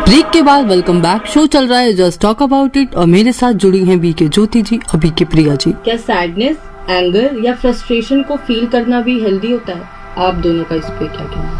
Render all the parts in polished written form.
Break के बाद welcome back. Show चल रहा है जस्ट टॉक अबाउट इट और मेरे साथ जुड़ी हैं बी के ज्योति जी और बी के प्रिया जी। क्या सैडनेस, एंगर या फ्रस्ट्रेशन को फील करना भी हेल्दी होता है? आप दोनों का इस पे क्या कहना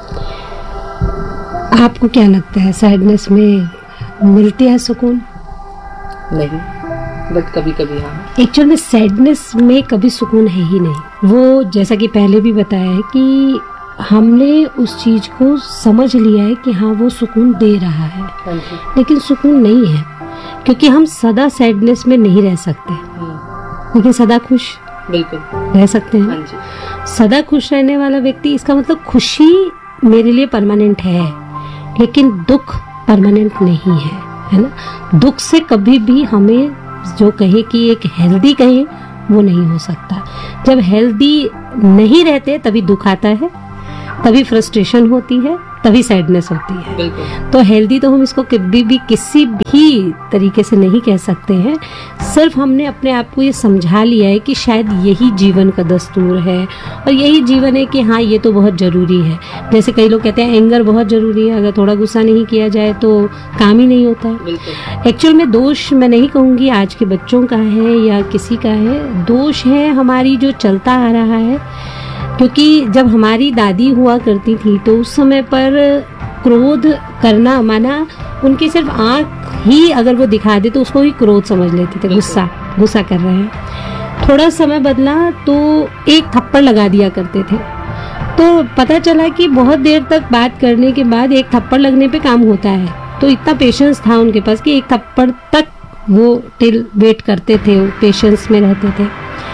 है? आपको क्या लगता है, सैडनेस में मिलती है सुकून? नहीं, बट कभी कभी हाँ। एक्चुअल में सैडनेस में कभी सुकून है ही नहीं। वो जैसा कि पहले भी बताया है कि हमने उस चीज को समझ लिया है कि हाँ वो सुकून दे रहा है, लेकिन सुकून नहीं है, क्योंकि हम सदा सैडनेस में नहीं रह सकते, लेकिन सदा खुश बिल्कुल रह सकते हैं। सदा खुश रहने वाला व्यक्ति, इसका मतलब खुशी मेरे लिए परमानेंट है, लेकिन दुख परमानेंट नहीं है ना। दुख से कभी भी हमें जो कहे कि एक हेल्दी कहे, वो नहीं हो सकता। जब हेल्दी नहीं रहते तभी दुख आता है, तभी फ्रस्ट्रेशन होती है, तभी सैडनेस होती है। तो हेल्दी तो हम इसको कभी भी किसी भी तरीके से नहीं कह सकते हैं। सिर्फ हमने अपने आप को ये समझा लिया है कि शायद यही जीवन का दस्तूर है और यही जीवन है कि हाँ ये तो बहुत ज़रूरी है। जैसे कई लोग कहते हैं एंगर बहुत ज़रूरी है, अगर थोड़ा गुस्सा नहीं किया जाए तो काम ही नहीं होता है। एक्चुअल में दोष मैं नहीं कहूँगी आज के बच्चों का है या किसी का है, दोष है हमारी जो चलता आ रहा है। क्योंकि जब हमारी दादी हुआ करती थी तो उस समय पर क्रोध करना माना उनकी सिर्फ आंख ही अगर वो दिखा दे तो उसको ही क्रोध समझ लेते थे, गुस्सा कर रहे हैं। थोड़ा समय बदला तो एक थप्पड़ लगा दिया करते थे। तो पता चला कि बहुत देर तक बात करने के बाद एक थप्पड़ लगने पे काम होता है। तो इतना पेशेंस था उनके पास कि एक थप्पड़ तक वो टिल वेट करते थे, पेशेंस में रहते थे।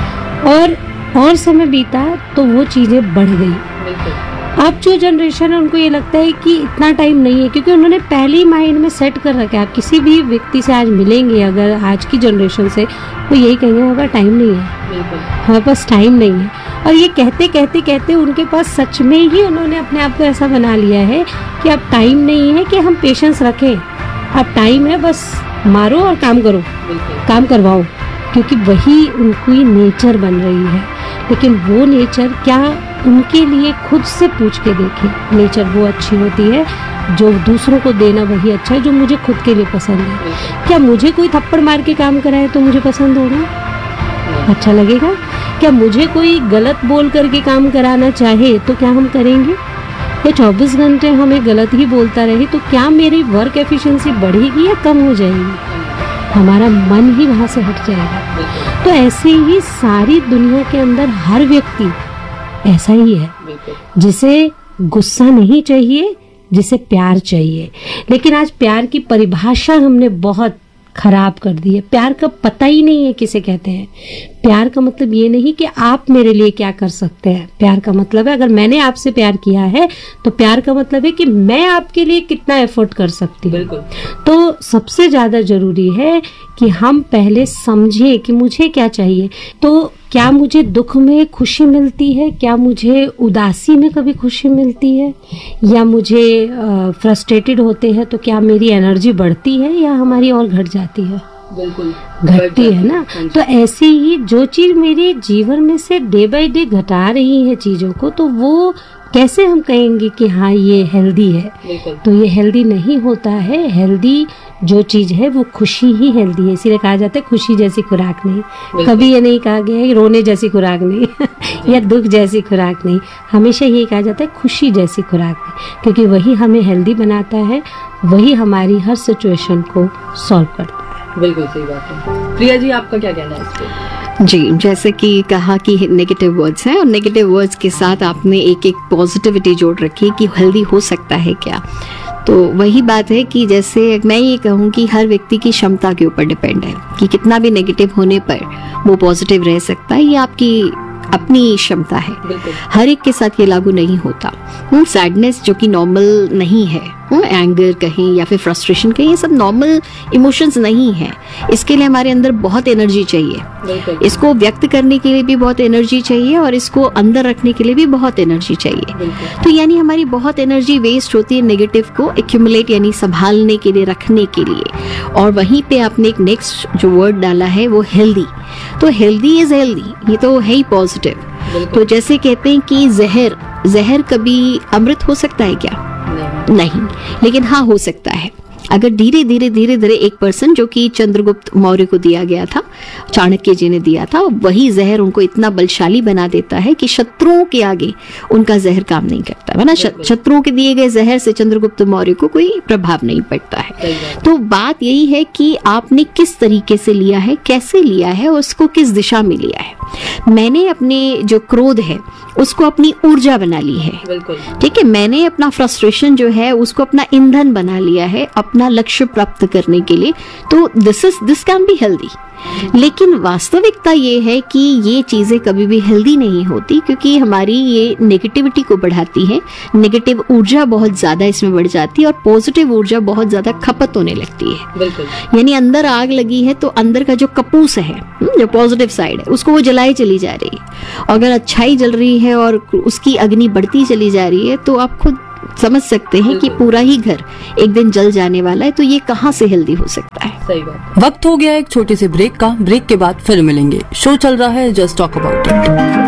और समय बीता तो वो चीजें बढ़ गई। अब जो जनरेशन है उनको ये लगता है कि इतना टाइम नहीं है, क्योंकि उन्होंने पहले ही माइंड में सेट कर रखा है। आप किसी भी व्यक्ति से आज मिलेंगे अगर आज की जनरेशन से, वो यही कहेंगे हमारे पास टाइम नहीं है, हमारे पास टाइम नहीं है। और ये कहते कहते कहते उनके पास सच में ही उन्होंने अपने आप को ऐसा बना लिया है कि अब टाइम नहीं है कि हम पेशेंस रखें, अब टाइम है बस मारो और काम करो, काम करवाओ, क्योंकि वही उनकी नेचर बन रही है। लेकिन वो नेचर क्या उनके लिए खुद से पूछ के देखें, नेचर वो अच्छी होती है जो दूसरों को देना वही अच्छा है जो मुझे खुद के लिए पसंद है। क्या मुझे कोई थप्पड़ मार के काम कराए तो मुझे पसंद होगा, अच्छा लगेगा? क्या मुझे कोई गलत बोल करके काम कराना चाहे तो क्या हम करेंगे? या 24 घंटे हमें गलत ही बोलता रहे तो क्या मेरी वर्क एफिशिएंसी बढ़ेगी या कम हो जाएगी? हमारा मन ही वहां से हट जाएगा। तो ऐसे ही सारी दुनिया के अंदर हर व्यक्ति ऐसा ही है, जिसे गुस्सा नहीं चाहिए, जिसे प्यार चाहिए। लेकिन आज प्यार की परिभाषा हमने बहुत खराब कर दी है। प्यार का पता ही नहीं है किसे कहते हैं। प्यार का मतलब ये नहीं कि आप मेरे लिए क्या कर सकते हैं। प्यार का मतलब है अगर मैंने आपसे प्यार किया है तो प्यार का मतलब है कि मैं आपके लिए कितना एफर्ट कर सकती हूँ। तो सबसे ज्यादा जरूरी है कि हम पहले समझें कि मुझे क्या चाहिए। तो क्या मुझे दुख में खुशी मिलती है, क्या मुझे उदासी में कभी खुशी मिलती है, या मुझे फ्रस्ट्रेटेड होते हैं तो क्या मेरी एनर्जी बढ़ती है या हमारी और घट जाती है? बिल्कुल घटती है ना। तो ऐसे ही जो चीज मेरे जीवन में से डे बाय डे घटा रही है चीजों को, तो वो कैसे हम कहेंगे कि हाँ ये हेल्दी है? तो ये हेल्दी नहीं होता है। हेल्दी जो चीज है वो खुशी ही हेल्दी है। इसीलिए कहा जाता है खुशी जैसी खुराक नहीं। कभी ये नहीं कहा गया है रोने जैसी खुराक नहीं या दुख जैसी खुराक नहीं। हमेशा यही कहा जाता है खुशी जैसी खुराक नहीं, क्योंकि वही हमें हेल्दी बनाता है, वही हमारी हर सिचुएशन को सॉल्व करता है। बिल्कुल सही बात है। प्रिया जी आपका क्या कहना है इस पे? जी, जैसे कि कहा कि नेगेटिव वर्ड्स हैं और नेगेटिव वर्ड्स के साथ आपने एक एक पॉजिटिविटी जोड़ रखी कि हेल्दी हो सकता है क्या। तो वही बात है कि जैसे मैं ये कहूँ कि हर व्यक्ति की क्षमता के ऊपर डिपेंड है कि कितना भी नेगेटिव होने पर वो पॉजिटिव रह सकता है। ये आपकी अपनी क्षमता है, हर एक के साथ ये लागू नहीं होता। सैडनेस जो कि नॉर्मल नहीं है, एंगर कहें या फिर फ्रस्ट्रेशन कहें, ये सब नॉर्मल इमोशंस नहीं है। इसके लिए हमारे अंदर बहुत एनर्जी चाहिए, इसको व्यक्त करने के लिए भी बहुत एनर्जी चाहिए और इसको अंदर रखने के लिए भी बहुत एनर्जी चाहिए। तो यानी हमारी बहुत एनर्जी वेस्ट होती है नेगेटिव को एक्यूमुलेट यानी संभालने के लिए, रखने के लिए। और वहीं पे आपने एक नेक्स्ट जो वर्ड डाला है वो हेल्दी। तो हेल्दी इज हेल्दी, ये तो है ही पॉजिटिव। तो जैसे कहते हैं कि जहर कभी अमृत हो सकता है क्या? नहीं, लेकिन हाँ हो सकता है। अगर धीरे धीरे एक पर्सन जो कि चंद्रगुप्त मौर्य को दिया गया था, चाणक्य जी ने दिया था, वही जहर उनको इतना बलशाली बना देता है कि शत्रुओं के आगे उनका जहर काम नहीं करता है ना। शत्रुओं के दिए गए जहर से चंद्रगुप्त मौर्य को कोई प्रभाव नहीं पड़ता है। तो बात यही है कि आपने किस तरीके से लिया है, कैसे लिया है, उसको किस दिशा में लिया है। मैंने अपने जो क्रोध है उसको अपनी ऊर्जा बना ली है, ठीक है। मैंने अपना फ्रस्ट्रेशन जो है उसको अपना ईंधन बना लिया है अपना लक्ष्य प्राप्त करने के लिए। तो दिस कैन बी हेल्दी। लेकिन वास्तविकता ये है कि ये चीजें कभी भी हेल्दी नहीं होती, क्योंकि हमारी ये नेगेटिविटी को बढ़ाती है। नेगेटिव ऊर्जा बहुत ज्यादा इसमें बढ़ जाती है और पॉजिटिव ऊर्जा बहुत ज्यादा खपत होने लगती है। यानी अंदर आग लगी है तो अंदर का जो कपूस है, जो पॉजिटिव साइड है, उसको वो जलाई चली जा रही है। अगर अच्छाई जल रही है और उसकी अग्नि बढ़ती चली जा रही है तो आप खुद समझ सकते हैं कि पूरा ही घर एक दिन जल जाने वाला है। तो ये कहाँ से हेल्दी हो सकता है। सही बात। वक्त हो गया एक छोटे से ब्रेक का। ब्रेक के बाद फिर मिलेंगे। शो चल रहा है जस्ट टॉक अबाउट इट।